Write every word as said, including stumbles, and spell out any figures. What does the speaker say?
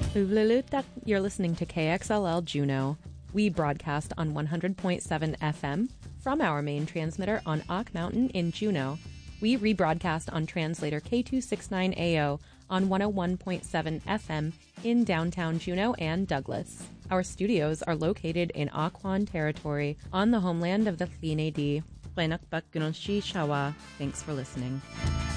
Uvlulutak, you're listening to K X L L Juneau. We broadcast on one hundred point seven F M from our main transmitter on Ock Mountain in Juneau. We rebroadcast on translator K two sixty-nine A O on one oh one point seven F M in downtown Juneau and Douglas. Our studios are located in Occoquan territory on the homeland of the Thlini-D. Thanks for listening.